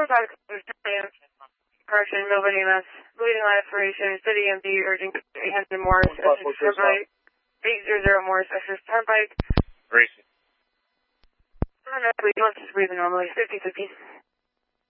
Correction, Melbourne EMS. Bleeding line aspiration, city EMD, urgent 800 Morris, Essex Turnpike. 800 Morris, Essex Turnpike. Racing. Let's just breathe normally, 50-50.